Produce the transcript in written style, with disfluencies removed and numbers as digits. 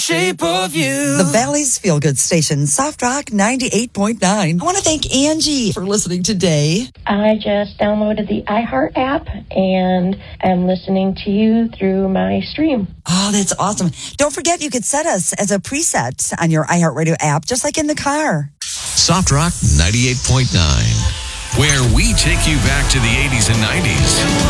Shape of You. The Valley's Feel Good Station, Soft Rock 98.9. I want to thank Angie for listening today. I just downloaded the iHeart app and am listening to you through my stream. Oh, that's awesome. Don't forget, you could set us as a preset on your iHeartRadio app, just like in the car. Soft Rock 98.9, where we take you back to the 80s and 90s.